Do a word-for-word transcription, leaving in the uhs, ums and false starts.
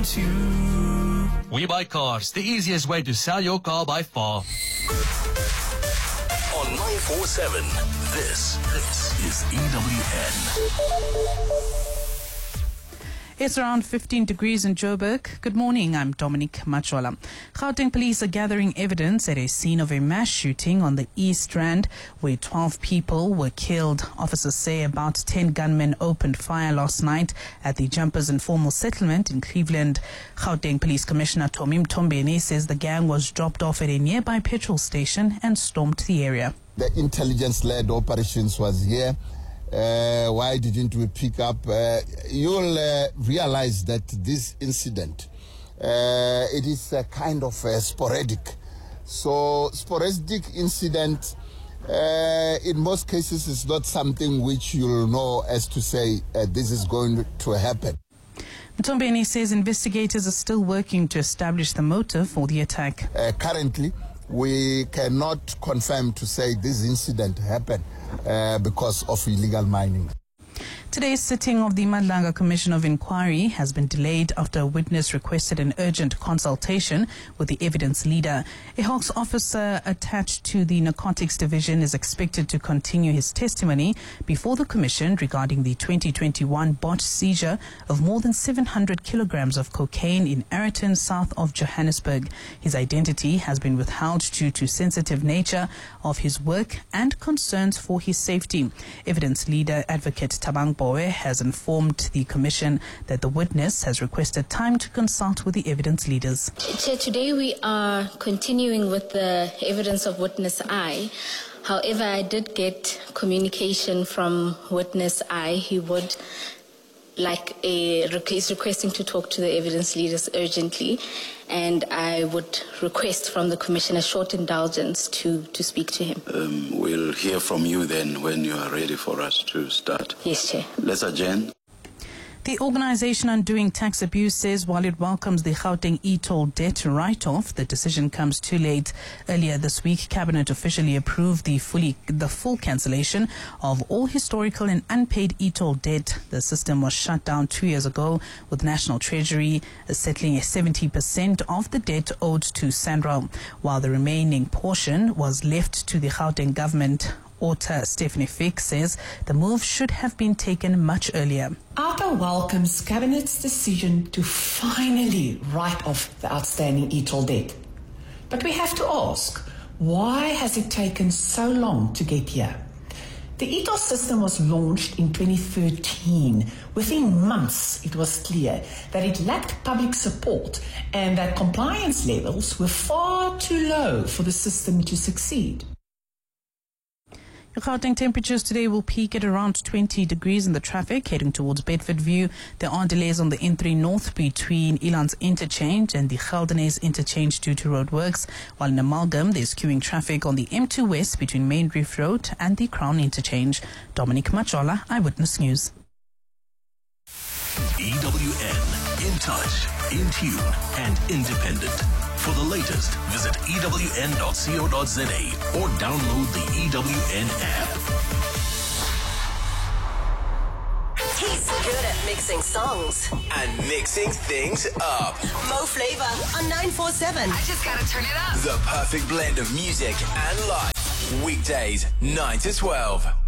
want you. We Buy Cars, the easiest way to sell your car by far. On nine four seven, this, this is E W N. It's around fifteen degrees in Joburg. Good morning, I'm Dominic Machola. Gauteng police are gathering evidence at a scene of a mass shooting on the East Rand where twelve people were killed. Officers say about ten gunmen opened fire last night at the Jumpers Informal Settlement in Cleveland. Gauteng Police Commissioner Tommy Mtombeni says the gang was dropped off at a nearby petrol station and stormed the area. The intelligence-led operations was here. Uh, why didn't we pick up? Uh, you'll uh, realize that this incident, uh, it is a kind of uh, sporadic. So sporadic incident, uh, in most cases, is not something which you'll know as to say uh, this is going to happen. Mtombeni says investigators are still working to establish the motive for the attack. Uh, currently, we cannot confirm to say this incident happened uh, because of illegal mining. Today's sitting of the Madlanga Commission of Inquiry has been delayed after a witness requested an urgent consultation with the evidence leader. A Hawks officer attached to the Narcotics Division is expected to continue his testimony before the Commission regarding the twenty twenty-one botched seizure of more than seven hundred kilograms of cocaine in Ayrton, south of Johannesburg. His identity has been withheld due to sensitive nature of his work and concerns for his safety. Evidence leader Advocate Tabang Boe has informed the Commission that the witness has requested time to consult with the evidence leaders. Chair, today we are continuing with the evidence of witness I. However, I did get communication from witness I. He would like a is requesting to talk to the evidence leaders urgently, and I would request from the Commission a short indulgence to, to speak to him. Um, we'll hear from you then when you are ready for us to start. Yes, Chair. Let's adjourn. The Organisation Undoing Tax Abuse says while it welcomes the Gauteng e-toll debt write-off, the decision comes too late. Earlier this week, Cabinet officially approved the fully the full cancellation of all historical and unpaid e-toll debt. The system was shut down two years ago, with National Treasury settling a seventy percent of the debt owed to SANRAL, while the remaining portion was left to the Gauteng government. Author Stephanie Fick says the move should have been taken much earlier. ARCA welcomes Cabinet's decision to finally write off the outstanding e-toll debt. But we have to ask, why has it taken so long to get here? The e-toll system was launched in twenty thirteen. Within months, it was clear that it lacked public support and that compliance levels were far too low for the system to succeed. Gauteng temperatures today will peak at around twenty degrees in the traffic heading towards Bedfordview. There are delays on the N three North between Elands Interchange and the Geldenhuys Interchange due to roadworks, while in Amalgam there's queuing traffic on the M two West between Main Reef Road and the Crown Interchange. Dominic Machola, Eyewitness News. E W N, in touch, in tune, and independent. For the latest, visit E W N dot co dot za or download the E W N app. He's good at mixing songs and mixing things up. Mo Flavor on nine four seven. I just gotta turn it up. The perfect blend of music and life. Weekdays, nine to twelve.